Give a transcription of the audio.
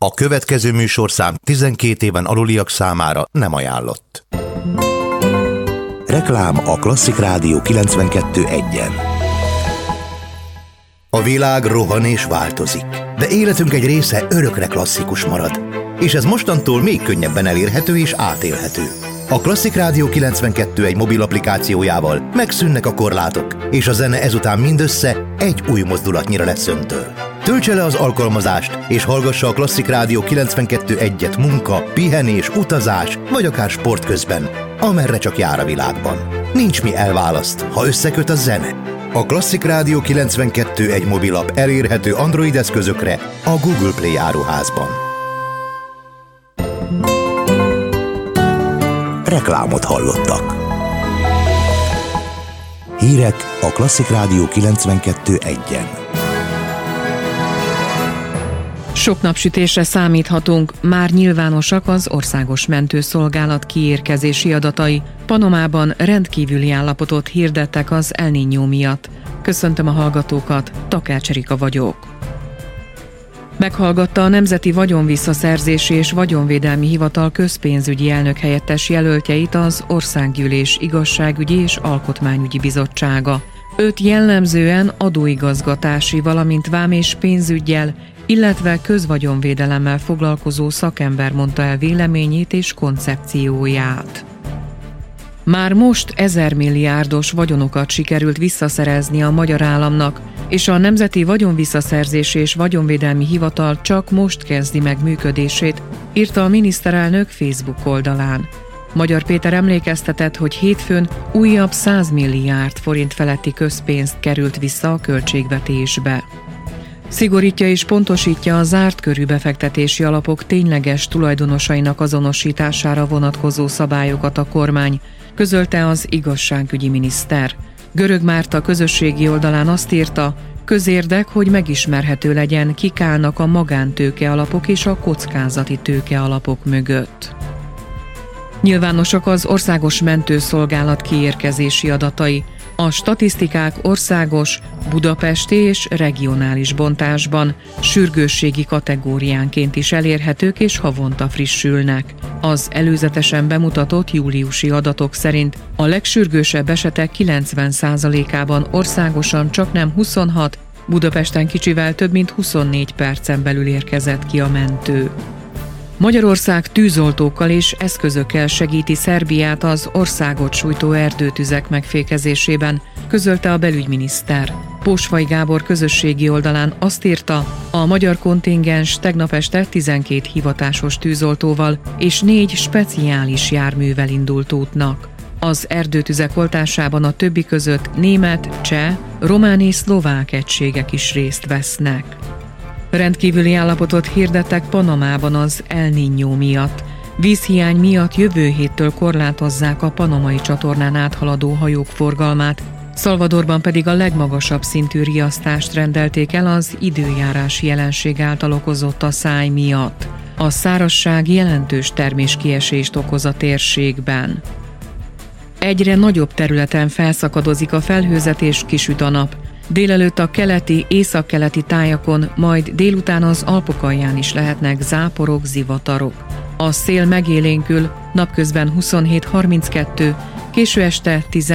A következő műsorszám 12 éven aluliak számára nem ajánlott. Reklám a Klasszik Rádió 92.1-en. A világ rohan és változik, de életünk egy része örökre klasszikus marad. És ez mostantól még könnyebben elérhető és átélhető. A Klasszik Rádió 92.1 mobil applikációjával megszűnnek a korlátok, és a zene ezután mindössze egy új mozdulatnyira lesz öntől. Töltse le az alkalmazást, és hallgassa a Klasszik Rádió 92.1-et munka, pihenés, utazás, vagy akár sport közben, amerre csak jár a világban. Nincs mi elválaszt, ha összeköt a zene. A Klasszik Rádió 92.1 mobilap elérhető Android eszközökre a Google Play áruházban. Reklámot hallottak. Hírek a Klasszik Rádió 92.1-en. Sok napsütésre számíthatunk, már nyilvánosak az Országos Mentőszolgálat kiérkezési adatai. Panamában rendkívüli állapotot hirdettek az El Niño miatt. Köszöntöm a hallgatókat, Takács Erika vagyok. Meghallgatta a Nemzeti Vagyonvisszaszerzési és Vagyonvédelmi Hivatal közpénzügyi elnökhelyettes jelöltjeit az Országgyűlés Igazságügyi és Alkotmányügyi Bizottsága. 5 jellemzően adóigazgatási, valamint vám- és pénzüggyel, illetve közvagyonvédelemmel foglalkozó szakember mondta el véleményét és koncepcióját. Már most 1000 milliárdos vagyonokat sikerült visszaszerezni a magyar államnak, és a Nemzeti Vagyonvisszaszerzési és Vagyonvédelmi Hivatal csak most kezdi meg működését, írta a miniszterelnök Facebook oldalán. Magyar Péter emlékeztetett, hogy hétfőn újabb 100 milliárd forint feletti közpénzt került vissza a költségvetésbe. Szigorítja és pontosítja a zárt körű befektetési alapok tényleges tulajdonosainak azonosítására vonatkozó szabályokat a kormány, közölte az igazságügyi miniszter. Görög Márta közösségi oldalán azt írta, közérdek, hogy megismerhető legyen, kik állnak a magántőke alapok és a kockázati tőke alapok mögött. Nyilvánosak az Országos Mentőszolgálat kiérkezési adatai. A statisztikák országos, budapesti és regionális bontásban, sürgősségi kategóriánként is elérhetők és havonta frissülnek. Az előzetesen bemutatott júliusi adatok szerint a legsürgősebb esetek 90%-ában országosan csaknem 26, Budapesten kicsivel több mint 24 percen belül érkezett ki a mentő. Magyarország tűzoltókkal és eszközökkel segíti Szerbiát az országot sújtó erdőtüzek megfékezésében, közölte a belügyminiszter. Pósfai Gábor közösségi oldalán azt írta, a magyar kontingens tegnap este 12 hivatásos tűzoltóval és 4 speciális járművel indult útnak. Az erdőtüzek oltásában a többi között német, cseh, román és szlovák egységek is részt vesznek. Rendkívüli állapotot hirdettek Panamában az El Niño miatt. Vízhiány miatt jövő héttől korlátozzák a panamai csatornán áthaladó hajók forgalmát, Salvadorban pedig a legmagasabb szintű riasztást rendelték el az időjárási jelenség által okozott asszály miatt. A szárazság jelentős terméskiesést okoz a térségben. Egyre nagyobb területen felszakadozik a felhőzet és kisüt a nap. Délelőtt a keleti, északkeleti tájakon, majd délután az Alpok alján is lehetnek záporok, zivatarok. A szél megélénkül, napközben 27-32, késő este 10